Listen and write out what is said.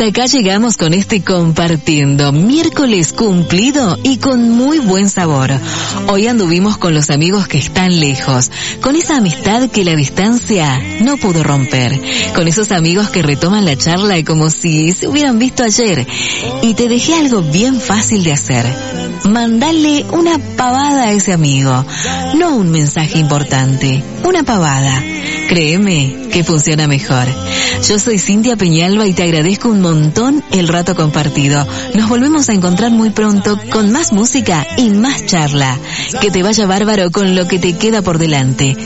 hasta acá llegamos con este compartiendo. Miércoles cumplido y con muy buen sabor. Hoy anduvimos con los amigos que están lejos, con esa amistad que la distancia no pudo romper, con esos amigos que retoman la charla como si se hubieran visto ayer. Y te dejé algo bien fácil de hacer. Mandale una pavada a ese amigo, no un mensaje importante, una pavada. Créeme que funciona mejor. Yo soy Cintia Peñalba y te agradezco un montón el rato compartido. Nos volvemos a encontrar muy pronto con más música y más charla. Que te vaya bárbaro con lo que te queda por delante.